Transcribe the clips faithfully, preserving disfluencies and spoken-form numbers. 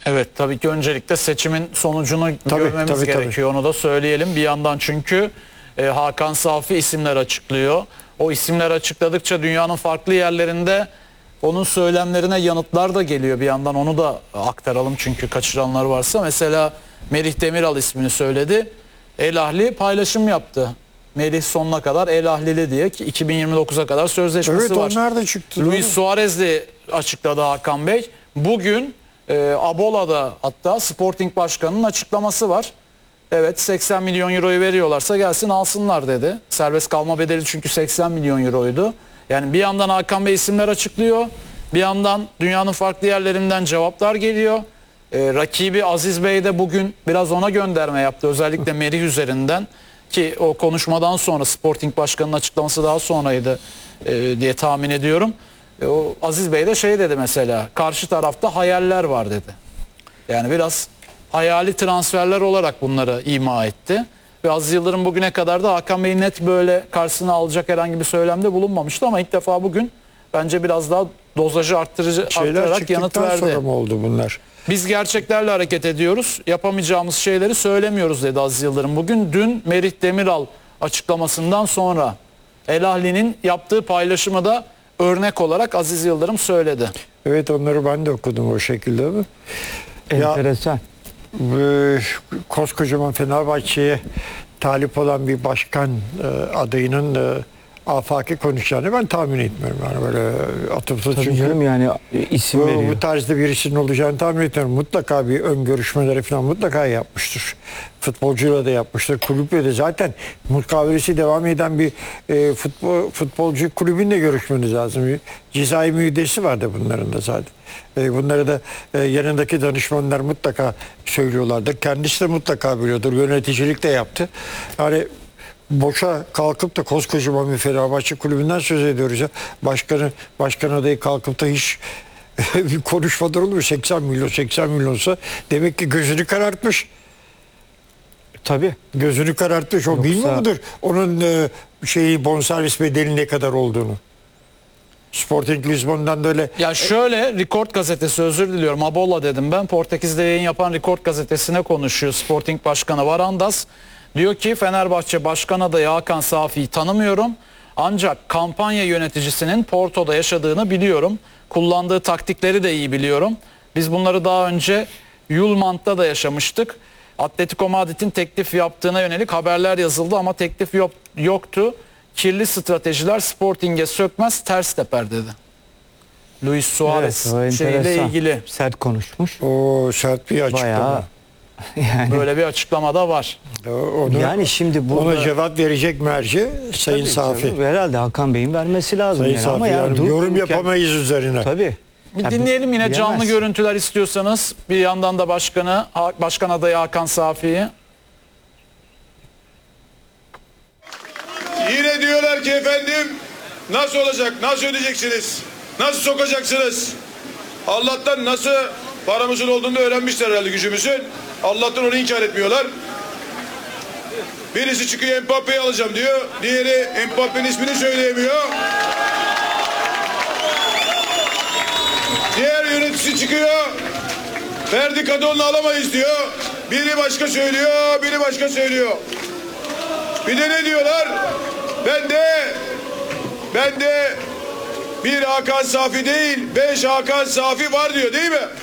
Evet, tabii ki öncelikle seçimin sonucunu Tabii, görmemiz tabii, gerekiyor. tabii. Onu da söyleyelim bir yandan, çünkü e, Hakan Safi isimler açıklıyor. O isimler açıkladıkça dünyanın farklı yerlerinde onun söylemlerine yanıtlar da geliyor bir yandan. Onu da aktaralım çünkü kaçıranlar varsa. Mesela Merih Demiral ismini söyledi. El Ahli paylaşım yaptı. Merih sonuna kadar El Ahlili diye, ki iki bin yirmi dokuza kadar sözleşmesi Evet, var. onlar da çıktı. Luis Suarez de açıkladı Hakan Bey. Bugün e, Abola'da hatta Sporting Başkanı'nın açıklaması var. Evet, seksen milyon euroyu veriyorlarsa gelsin alsınlar dedi. Serbest kalma bedeli çünkü seksen milyon euroydu. Yani bir yandan Hakan Bey isimler açıklıyor. Bir yandan dünyanın farklı yerlerinden cevaplar geliyor. E, rakibi Aziz Bey de bugün biraz ona gönderme yaptı. Özellikle Merih üzerinden, ki o konuşmadan sonra Sporting Başkanı'nın açıklaması daha sonraydı e, diye tahmin ediyorum. E, o Aziz Bey de şey dedi mesela, karşı tarafta hayaller var dedi. Yani biraz hayali transferler olarak bunları ima etti. Ve Aziz Yıldırım bugüne kadar da Hakan Bey'i net böyle karşısına alacak herhangi bir söylemde bulunmamıştı, ama ilk defa bugün bence biraz daha dozajı arttırıcı, arttırarak yanıt verdi. Sonra mı oldu bunlar? Biz gerçeklerle hareket ediyoruz. Yapamayacağımız şeyleri söylemiyoruz dedi Aziz Yıldırım bugün. Dün Merih Demiral açıklamasından sonra El Ahli'nin yaptığı paylaşımı da örnek olarak Aziz Yıldırım söyledi. Evet, onları ben de okudum o şekilde. Enteresan. Ya, koskocaman Fenerbahçe'ye talip olan bir başkan e, adayının e, afaki konuşacağını ben tahmin etmiyorum. Yani böyle atıpsız, Tabii çünkü canım, yani isim bu, veriyor. bu tarzda birisinin olacağını tahmin etmiyorum. Mutlaka bir ön görüşmeleri falan mutlaka yapmıştır. Futbolcuyla da yapmıştır. Kulüple de zaten mukavelesi devam eden bir e, futbol, futbolcu kulübünle görüşmeniz lazım. Bir cezai müeyyidesi vardı bunların da zaten. E, bunları da e, yanındaki danışmanlar mutlaka söylüyorlardır. Kendisi de mutlaka biliyordur. Yöneticilik de yaptı. Yani boşa kalkıp da koskocaman bir Fenerbahçe kulübünden söz ediyoruz ya. Başkanı, başkan adayı kalkıp da hiç bir konuşmalar olur mu? seksen milyon, seksen milyonsa demek ki gözünü karartmış. Tabii. Gözünü karartmış. O Yoksa... bilmiyor mudur onun e, şeyi, bonservis bedeli ne kadar olduğunu? Sporting Lisbon'dan da öyle. Ya şöyle, Record gazetesi, özür diliyorum, Abola dedim ben. Portekiz'de yayın yapan Record gazetesine konuşuyor Sporting Başkanı Varandas. Diyor ki Fenerbahçe Başkan adayı Hakan Safi'yi tanımıyorum. Ancak kampanya yöneticisinin Porto'da yaşadığını biliyorum. Kullandığı taktikleri de iyi biliyorum. Biz bunları daha önce Yulmant'ta da yaşamıştık. Atletico Madrid'in teklif yaptığına yönelik haberler yazıldı ama teklif yok, yoktu. Kirli stratejiler Sporting'e sökmez, ters teper dedi. Luis Suarez evet, şeyle ilgili. Sert konuşmuş. O sert bir açıklama. Bayağı, yani böyle bir açıklama da var. Onu, yani şimdi burada, ona cevap verecek merci Sayın Safi. Tabii, herhalde Hakan Bey'in vermesi lazım. Sayın Yani. Safi, Ama yani yani yorum dururken, yapamayız üzerine. Tabii. Bir Ya dinleyelim yine bilemez. canlı görüntüler istiyorsanız. Bir yandan da başkanı, başkan adayı Hakan Safi'yi. Yine diyorlar ki efendim nasıl olacak, nasıl ödeyeceksiniz, nasıl sokacaksınız? Allah'tan nasıl paramızın olduğunu öğrenmişler herhalde, gücümüzün. Allah'tan onu inkar etmiyorlar. Birisi çıkıyor Mbappe'yi alacağım diyor. Diğeri Mbappe'nin ismini söyleyemiyor. Diğer yöneticisi çıkıyor. Ferdi Kadıoğlu'nu alamayız diyor. Biri başka söylüyor, biri başka söylüyor. Bir de ne diyorlar? Ben de ben de bir Hakan Safi değil, beş Hakan Safi var diyor, değil mi?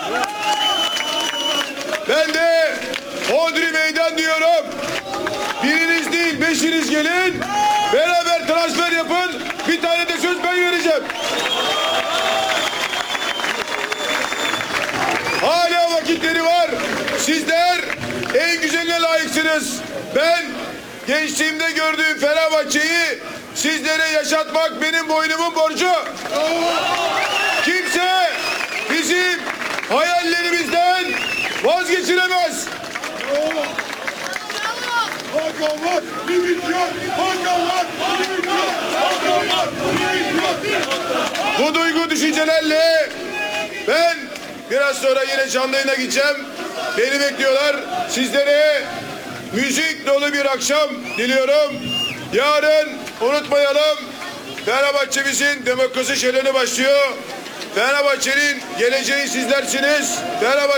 Ben de Hodri Meydan diyorum. Biriniz değil, beşiniz gelin. Beraber transfer yapın. Bir tane de söz ben vereceğim. Hala vakitleri var. Sizler en güzeline layıksınız. Ben gençliğimde gördüğüm Fenerbahçe'yi sizlere yaşatmak benim boynumun borcu. Kimse bizim hayallerimizden vazgeçiremez. Hakan var, limit yok. Hakan var, limit yok. Hakan var, limit yok. Bu duygu düşüncelerle ben biraz sonra yine canlı yayına gideceğim. Beni bekliyorlar. Sizlere müzik dolu bir akşam diliyorum. Yarın unutmayalım, Fenerbahçe'mizin demokrasi şöleni başlıyor. Fenerbahçe'nin geleceği sizlersiniz. Fenerbahçe